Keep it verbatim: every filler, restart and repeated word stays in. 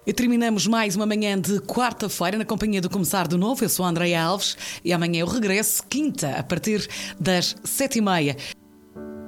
E terminamos mais uma manhã de quarta-feira na companhia do Começar do Novo. Eu sou a Andreia Alves e amanhã eu regresso, quinta, a partir das sete e meia.